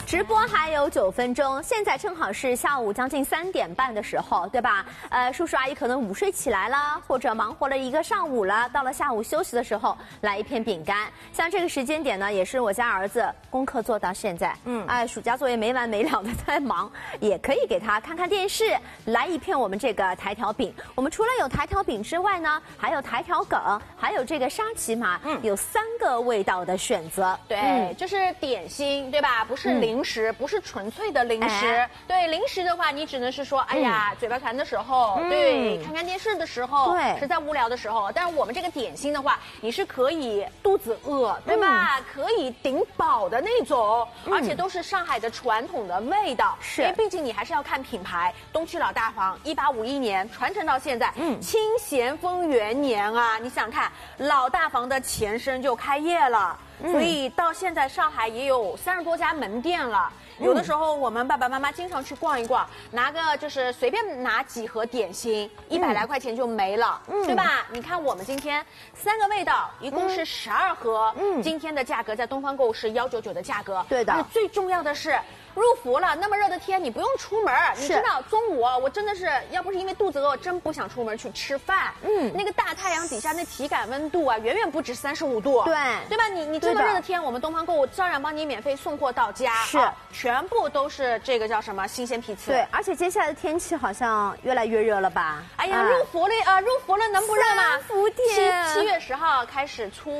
直播还有9分钟，现在正好是下午将近3点半的时候，对吧？叔叔阿姨可能午睡起来了，或者忙活了一个上午了，到了下午休息的时候，来一片饼干。像这个时间点呢，也是我家儿子功课做到现在，暑假作业没完没了的在忙，也可以给他看看电视，来一片我们这个台条饼。我们除了有台条饼之外呢，还有台条梗，还有这个沙琪玛，有3个味道的选择。 对，就是点心，对吧？不是零食，不是纯粹的零食。对，零食的话，你只能是说，哎呀，嘴巴馋的时候，对，看看电视的时候， 对， 实在无聊的时候。但是我们这个点心的话，你是可以肚子饿，对吧？可以顶饱的那种，而且都是上海的传统的味道。 是， 因为毕竟你还是要看品牌。东区老大房1851年传承到现在，清咸丰元年啊，你想看老大房的前身就开业了。所以到现在上海也有30多家门店了。有的时候我们爸爸妈妈经常去逛一逛，拿个就是随便拿几盒点心，100来块钱就没了，对吧？你看我们今天3个味道，一共是12盒，今天的价格在东方购物是199的价格， 对的。 而且最重要的是。入伏了，那么热的天你不用出门，你知道中午我真的是要不是因为肚子饿，我真不想出门去吃饭。那个大太阳底下那体感温度啊，远远不止35度。 对吧？你这么热的天，我们东方购物照样帮你免费送货到家。 是， 全部都是这个叫什么新鲜批次。 对，而且接下来的天气好像越来越热了吧？ 哎呀，入伏了，能不热吗？ 伏天 7月10号开始出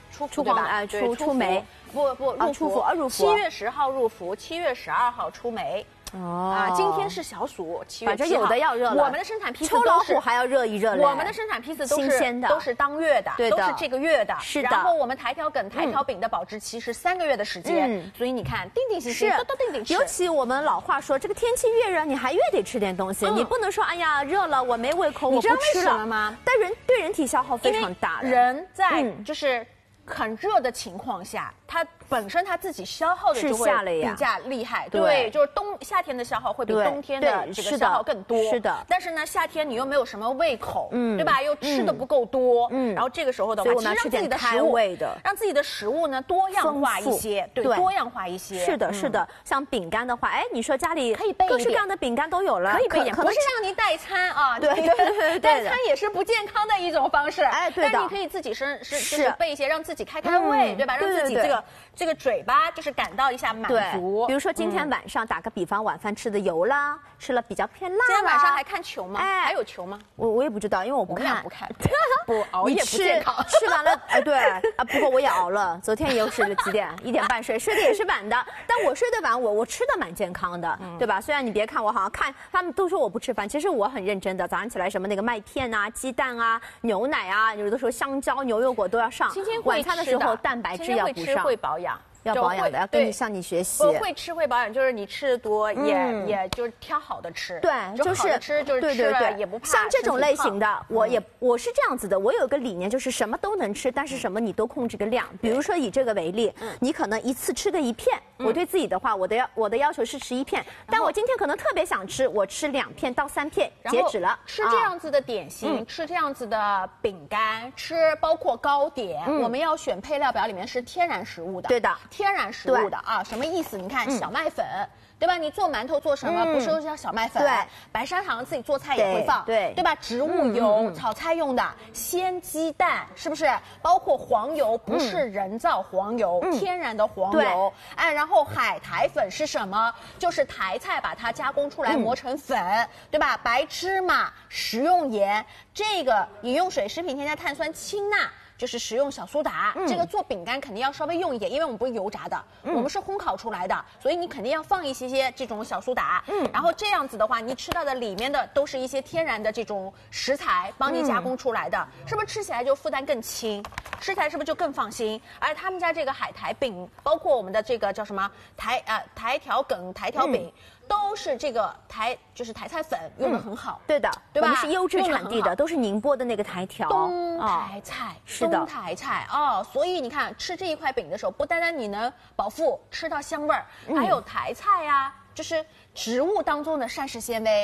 梅。不入伏，7月10号入伏，7月12号出梅。今天是小暑，7月7号， 反正有的要热了。 我们的生产批次秋老虎还要热一热嘞。 我们的生产批次都是新鲜的， 都是当月的， 对的， 都是这个月的。 是的。 然后我们台条梗、台条饼的保质期是3个月的时间，所以你看定定心心，都定定吃。 尤其我们老话说，这个天气越热，你还越得吃点东西，你不能说哎呀热了我没胃口，我不吃了。 你知道为什么吗？ 但对人体消耗非常大。 人在就是很热的情况下，它本身它自己消耗的就会比较厉害，对，就是夏天的消耗会比冬天的这个消耗更多， 是的。 但是呢，夏天你又没有什么胃口，对吧？又吃的不够多，然后这个时候的话，其实让自己的食物，让自己的食物呢多样化一些，对，多样化一些。 是的，是的。像饼干的话，哎，你说家里可以备各式各样的饼干都有了， 可以备一点，不是让你代餐啊， 对， 代餐也是不健康的一种方式， 哎，对的。 但你可以自己就是备一些，让自己开胃，对吧？让自己这个嘴巴就是感到一下满足。 比如说今天晚上打个比方，晚饭吃的油啦，吃了比较偏辣。 今天晚上还看球吗？还有球吗？ 我也不知道，因为我不看。 不熬夜不健康。 吃完了，对不过我也熬了，昨天又是几点？1点半睡，睡得也是晚的。但我睡得晚，我吃的蛮健康的，对吧？虽然你别看我好像看他们都说我不吃饭，其实我很认真的。早上起来什么那个麦片啊、鸡蛋啊、牛奶啊，有的时候香蕉、牛油果都要上。晚餐的时候蛋白质要补上。 会保养。 要保养的，要跟你向你学习。 会吃会保养，就是你吃的多，也就是挑好的吃。 对，就是吃就是吃了也不怕。 像这种类型的，我是这样子的，我有个理念，就是什么都能吃，但是什么你都控制个量。比如说以这个为例，你可能一次吃个1片，我对自己的话，我的要求是吃1片，但我今天可能特别想吃，我吃2片到3片，截止了。 吃这样子的点心，吃这样子的饼干，吃包括糕点，我们要选配料表里面是天然食物的。 对的。 天然食物的啊，什么意思？你看小麦粉，对吧？你做馒头做什么？不是都叫小麦粉？ 对， 白砂糖自己做菜也会放， 对吧？植物油炒菜用的，鲜鸡蛋是不是？包括黄油，不是人造黄油，天然的黄油。哎，然后海苔粉是什么？就是台菜把它加工出来磨成粉，对吧？白芝麻、食用盐，这个饮用水、食品添加碳酸氢钠。就是食用小苏打，这个做饼干肯定要稍微用一点，因为我们不是油炸的，我们是烘烤出来的，所以你肯定要放一些这种小苏打。然后这样子的话，你吃到的里面的都是一些天然的这种食材帮你加工出来的，是不是吃起来就负担更轻？吃起来是不是就更放心？而他们家这个海苔饼，包括我们的这个叫什么台条梗、台条饼。都是这个就是台菜粉用的很好， 对的， 对吧？ 我们是优质产地的，都是宁波的那个台条。 东台菜， 是的， 东台菜哦。所以你看，吃这一块饼的时候，不单单你能饱腹，吃到香味儿，还有台菜呀，就是植物当中的膳食纤维。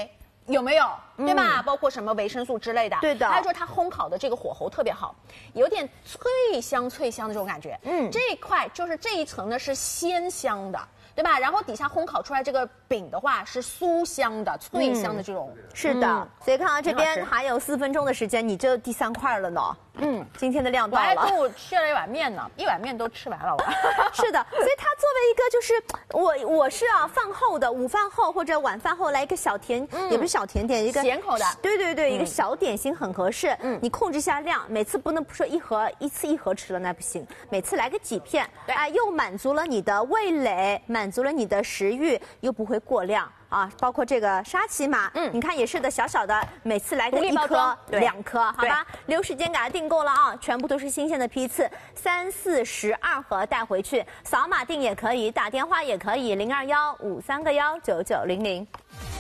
有没有？对吧？包括什么维生素之类的。 对的。 还有就是它烘烤的这个火候特别好，有点脆香的这种感觉。这一块就是这一层呢是鲜香的。对吧？然后底下烘烤出来这个饼的话是酥香的、脆香的这种。 是的，所以看到这边还有4分钟的时间，你这第3块了呢。今天的量到了。 我还中午吃了1碗面呢，1碗面都吃完了我。 是的，所以它作为一个就是我是饭后的午饭后或者晚饭后来一个小甜，也不是小甜点，一个咸口的。 对，一个小点心很合适。你控制一下量，每次不能说一次一盒吃了那不行，每次来个几片，又满足了你的味蕾，满足了你的食欲，又不会过量。啊，包括这个沙琪玛，你看也是的，小小的，每次来个1颗、2颗，好吧？留时间给它订购了啊，全部都是新鲜的批次，3、4、12盒带回去，扫码订也可以，打电话也可以，0215319900。